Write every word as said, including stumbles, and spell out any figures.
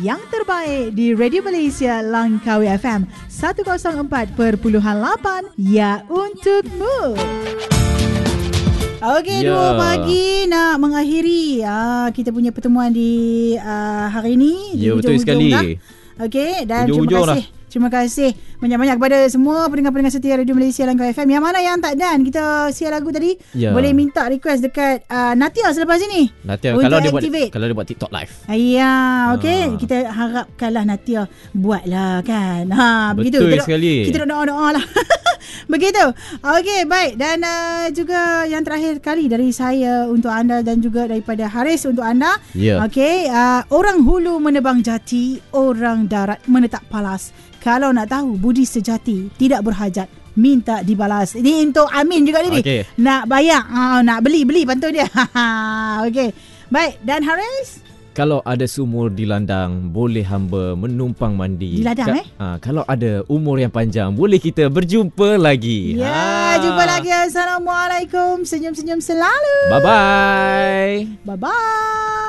yang terbaik di Radio Malaysia Langkawi F M seratus empat perpuluhan lapan, ya untukmu. Okey, yeah. dua pagi nak mengakhiri uh, kita punya pertemuan di uh, hari ini. Ya, betul sekali. Okey, dan Ujung-ujung terima kasih. Lah. Terima kasih banyak-banyak kepada semua pendengar-pendengar setia Radio Malaysia Langkawi F M. Yang mana yang tak dan kita share lagu tadi, yeah. boleh minta request dekat uh, Natia selepas ini. Natia kalau dia buat kalau dia buat TikTok live. Ya, okey. Ha. Kita harapkanlah Natia buatlah kan. Ha, begitu. Betul kita sekali. Kita doa-doa lah. Begitu. Okey, baik. Dan uh, juga yang terakhir kali dari saya untuk anda dan juga daripada Haris untuk anda. Yeah. Okey, uh, orang hulu menebang jati, orang darat menetak palas. Kalau nak tahu budi sejati tidak berhajat minta dibalas. Ini untuk Amin juga ni. Okay. Nak bayar, uh, nak beli-beli pantun dia. Okey. Baik, dan Haris? Kalau ada sumur di ladang, boleh hamba menumpang mandi. Di ladang Ka- eh? Ha, kalau ada umur yang panjang, boleh kita berjumpa lagi. Ya, ha. jumpa lagi. Assalamualaikum. Senyum-senyum selalu. Bye-bye. Bye-bye.